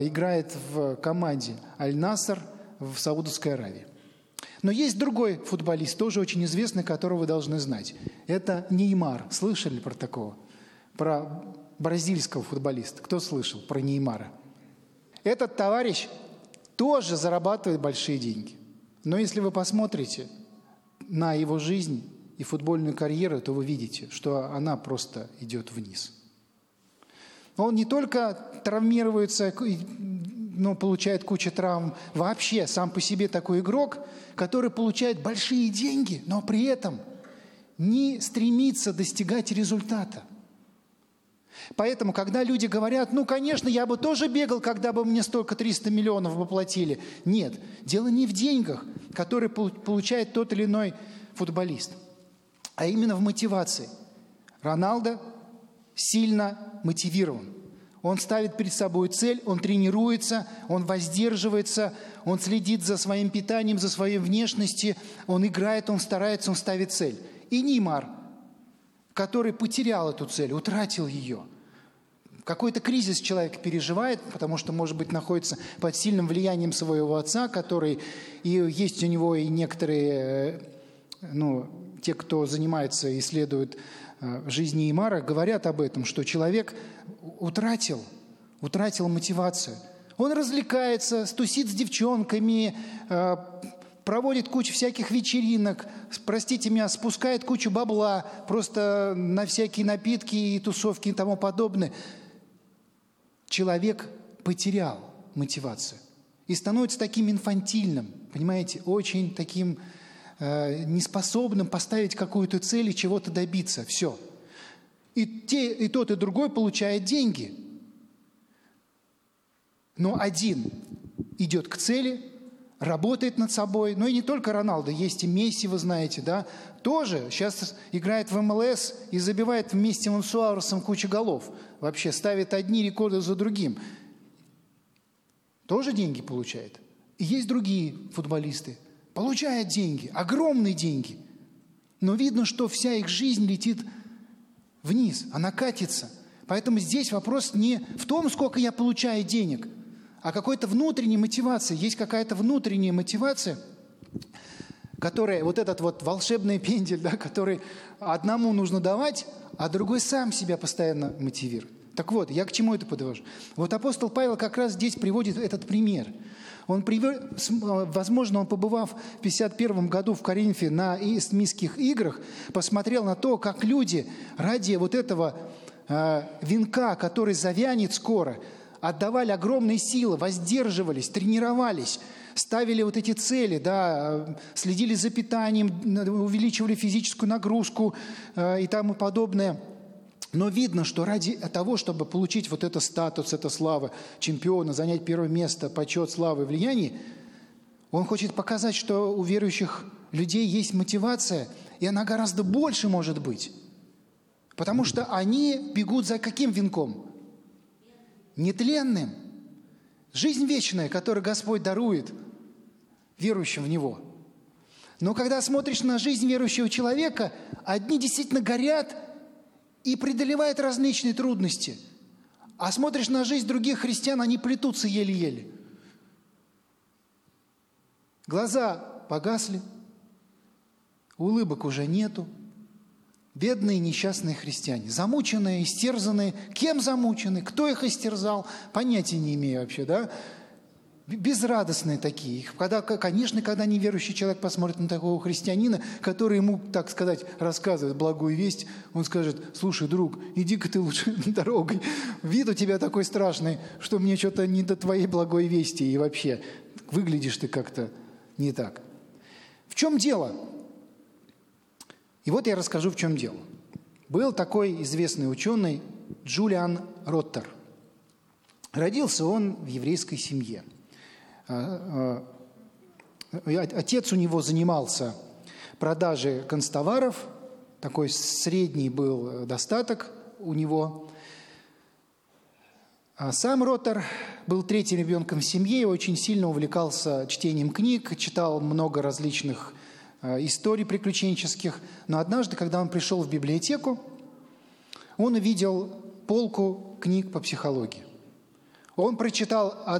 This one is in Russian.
играет в команде Аль-Наср в Саудовской Аравии. Но есть другой футболист, тоже очень известный, которого вы должны знать. Это Неймар. Слышали про такого? Про бразильского футболиста. Кто слышал про Неймара? Этот товарищ тоже зарабатывает большие деньги. Но если вы посмотрите на его жизнь и футбольную карьеру, то вы видите, что она просто идет вниз. Он не только травмируется, но получает кучу травм. Вообще сам по себе такой игрок, который получает большие деньги, но при этом не стремится достигать результата. Поэтому, когда люди говорят, ну, конечно, я бы тоже бегал, когда бы мне столько 300 миллионов бы платили. Нет, дело не в деньгах, которые получает тот или иной футболист, а именно в мотивации. Роналдо сильно мотивирован. Он ставит перед собой цель, он тренируется, он воздерживается, он следит за своим питанием, за своей внешностью, он играет, он старается, он ставит цель. И Неймар, который потерял эту цель, утратил ее. Какой-то кризис человек переживает, потому что, может быть, находится под сильным влиянием своего отца, который, и есть у него и некоторые, те, кто занимается, исследует жизнь Неймара, говорят об этом, что человек утратил мотивацию. Он развлекается, тусит с девчонками, проводит кучу всяких вечеринок, простите меня, спускает кучу бабла просто на всякие напитки и тусовки и тому подобное. Человек потерял мотивацию и становится таким инфантильным, понимаете, очень таким неспособным поставить какую-то цель и чего-то добиться. Все. И тот, и другой получает деньги. Но один идет к цели, работает над собой. Но и не только Роналдо, есть и Месси, вы знаете, да, тоже сейчас играет в МЛС и забивает вместе с Суаресом кучу голов. Вообще ставит одни рекорды за другим. Тоже деньги получает. И есть другие футболисты. Получают деньги, огромные деньги. Но видно, что вся их жизнь летит вниз, она катится. Поэтому здесь вопрос не в том, сколько я получаю денег, а какой-то внутренней мотивации. Есть какая-то внутренняя мотивация, которая, вот этот вот волшебный пендель, да, который одному нужно давать, а другой сам себя постоянно мотивирует. Так вот, я к чему это подвожу? Вот апостол Павел как раз здесь приводит этот пример. Он возможно, он, побывав в 51 году в Коринфе на Истмийских играх, посмотрел на то, как люди ради вот этого венка, который завянет скоро, отдавали огромные силы, воздерживались, тренировались, ставили вот эти цели, да, следили за питанием, увеличивали физическую нагрузку и тому подобное. Но видно, что ради того, чтобы получить вот этот статус, эту славу чемпиона, занять первое место, почет, славу и влияние, он хочет показать, что у верующих людей есть мотивация, и она гораздо больше может быть. Потому что они бегут за каким венком? Нетленным. Жизнь вечная, которую Господь дарует верующим в Него. Но когда смотришь на жизнь верующего человека, одни действительно горят и преодолевают различные трудности. А смотришь на жизнь других христиан, они плетутся еле-еле. Глаза погасли, улыбок уже нету. Бедные несчастные христиане, замученные, истерзанные. Кем замучены? Кто их истерзал? Понятия не имею вообще, да? Безрадостные такие. Конечно, когда неверующий человек посмотрит на такого христианина, который ему, так сказать, рассказывает благую весть, он скажет: слушай, друг, иди-ка ты лучше дорогой. Вид у тебя такой страшный, что мне что-то не до твоей благой вести. И вообще, выглядишь ты как-то не так. В чем дело? И вот я расскажу, в чем дело. Был такой известный ученый Джулиан Роттер. Родился он в еврейской семье. Отец у него занимался продажей канцтоваров, такой средний был достаток у него. А сам Роттер был третьим ребенком в семье и очень сильно увлекался чтением книг, читал много различных историй приключенческих. Но однажды, когда он пришел в библиотеку, он увидел полку книг по психологии. Он прочитал